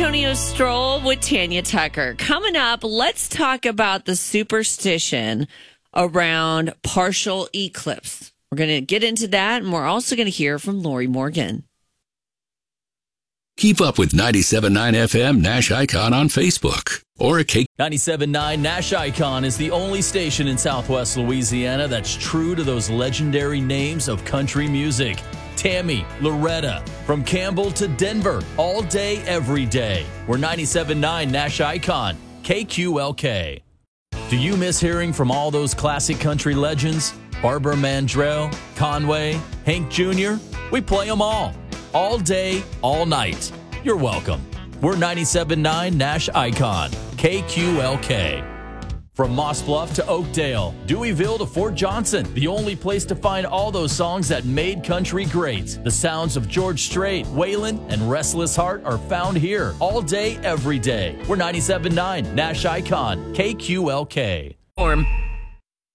Antonio Stroll with Tanya Tucker. Coming up, let's talk about the superstition around partial eclipse. We're going to get into that, and we're also going to hear from Lori Morgan. Keep up with 97.9 FM Nash Icon on Facebook or a K. 97.9 Nash Icon is the only station in Southwest Louisiana that's true to those legendary names of country music. Tammy, Loretta, from Campbell to Denver, all day, every day. We're 97.9 Nash Icon, KQLK. Do you miss hearing from all those classic country legends? Barbara Mandrell, Conway, Hank Jr.? We play them all day, all night. You're welcome. We're 97.9 Nash Icon, KQLK. From Moss Bluff to Oakdale, Deweyville to Fort Johnson, the only place to find all those songs that made country great. The sounds of George Strait, Waylon, and Restless Heart are found here all day, every day. We're 97.9 Nash Icon, KQLK.